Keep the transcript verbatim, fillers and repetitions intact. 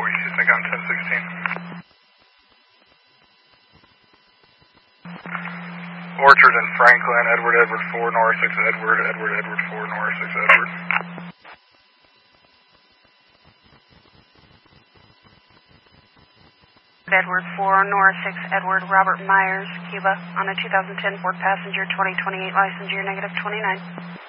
Houston, Gun ten sixteen. Orchard and Franklin, Edward, Edward four, Nora six, Edward, Edward, Edward four, Nora six, Edward. Edward four, Nora six, Edward, Robert Myers, Cuba, on a two thousand ten Ford Passenger twenty twenty-eight license year negative twenty-nine.